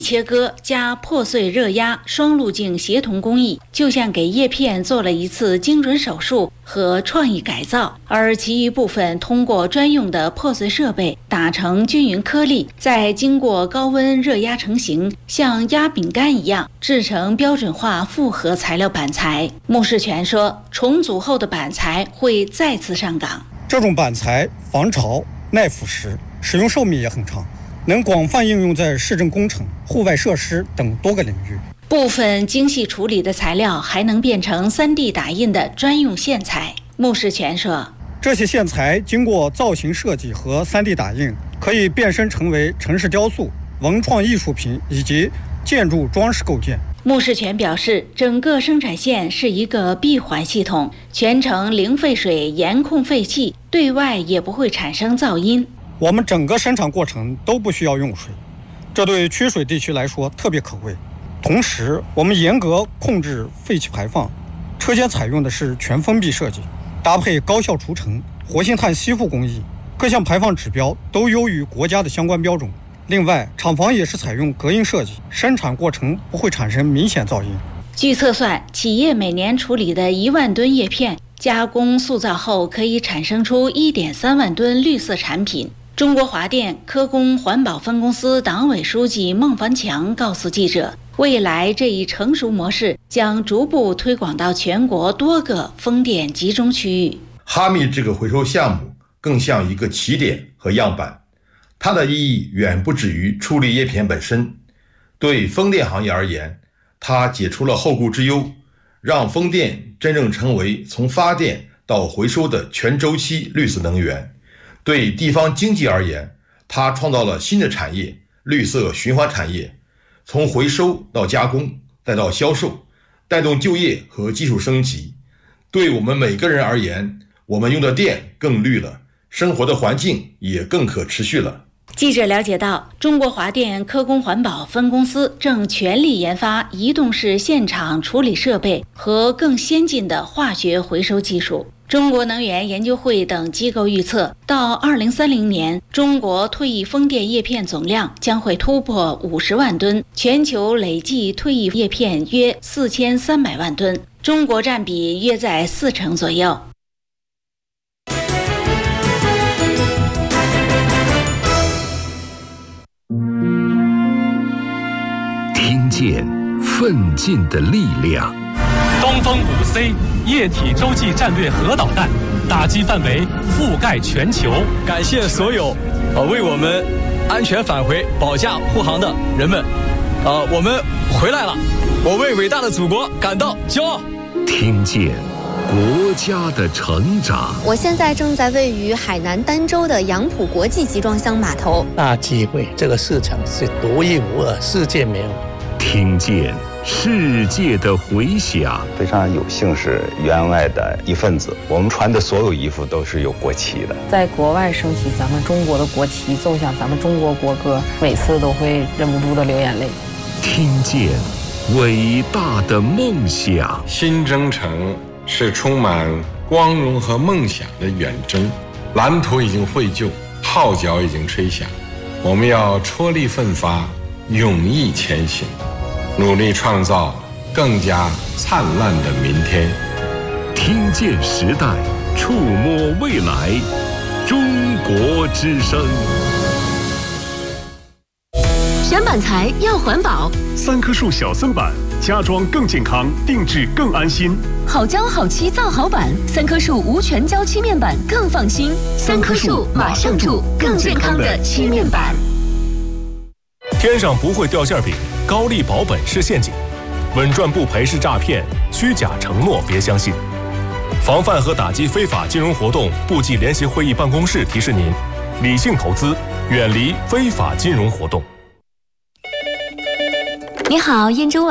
切割加破碎热压双路径协同工艺，就像给叶片做了一次精准手术和创意改造，而其余部分通过专用的破碎设备打成均匀颗粒，再经过高温热压成型，像压饼干一样制成标准化复合材料板材。穆世全说，重组后的板材会再次上岗。 这种板材防潮、耐腐蚀，使用寿命也很长，能广泛应用在市政工程、户外设施等多个领域。 部分精细处理的材料还能变成3D 打印的专用线材。穆世全说， 这些线材经过造型设计和3D 打印，可以变身成为城市雕塑、文创艺术品以及建筑装饰构件。 穆世全表示，整个生产线是一个闭环系统，全程零废水，严控废气，对外也不会产生噪音。 我们整个生产过程都不需要用水，这对缺水地区来说特别可贵。同时，我们严格控制废气排放，车间采用的是全封闭设计，搭配高效除尘、活性炭吸附工艺，各项排放指标都优于国家的相关标准。另外，厂房也是采用隔音设计，生产过程不会产生明显噪音。 据测算，企业每年处理的1万吨叶片，加工塑造后可以产生出1.3万吨绿色产品。中国华电科工环保分公司党委书记孟凡强告诉记者，未来这一成熟模式将逐步推广到全国多个风电集中区域。 哈密这个回收项目更像一个起点和样板，它的意义远不止于处理叶片本身。对风电行业而言，它解除了后顾之忧，让风电真正成为从发电到回收的全周期绿色能源。对地方经济而言，它创造了新的产业，绿色循环产业，从回收到加工再到销售，带动就业和技术升级。对我们每个人而言，我们用的电更绿了，生活的环境也更可持续了。 记者了解到，中国华电科工环保分公司正全力研发移动式现场处理设备和更先进的化学回收技术。中国能源研究会等机构预测，到2030年，中国退役风电叶片总量将会突破50万吨，全球累计退役叶片约4300万吨，中国占比约在40%左右。 听见奋进的力量。 东风5C 液体洲际战略核导弹打击范围覆盖全球。 感谢所有为我们安全返回保驾护航的人们。我们回来了，我为伟大的祖国感到骄傲。 听见国家的成长。 我现在正在位于海南儋州的杨浦国际集装箱码头。 大机会，这个市场是独一无二，世界没有。 听见世界的回响。 非常有幸是员外的一份子，我们穿的所有衣服都是有国旗的。 在国外升起咱们中国的国旗，奏响咱们中国国歌，每次都会忍不住的流眼泪。 听见伟大的梦想。 新征程是充满光荣和梦想的远征，蓝图已经绘就，号角已经吹响，我们要踔厉奋发，勇毅前行，努力创造更加灿烂的明天。 听见时代，触摸未来，中国之声。 选板材要环保 ，3棵树小森板，家装更健康，定制更安心。 好胶好漆造好板，3棵树无全胶漆面板更放心。3棵树马上住更健康的漆面板。 天上不会掉馅饼，高利保本是陷阱，稳赚不赔是诈骗，虚假承诺别相信。防范和打击非法金融活动部际联席会议办公室提示您：理性投资，远离非法金融活动。 你好，燕州